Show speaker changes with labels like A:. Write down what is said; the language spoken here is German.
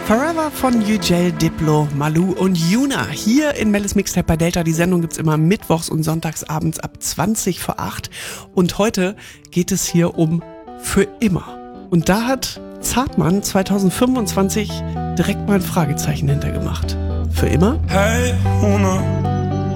A: Forever von Yücel, Diplo, Malou und Yuna. Hier in Mellis Mixtape bei Delta. Die Sendung gibt's immer mittwochs und sonntags abends ab 20 vor 8. Und heute geht es hier um Für immer. Und da hat Zartmann 2025 direkt mal ein Fragezeichen hintergemacht. Für immer?
B: Hey, Una,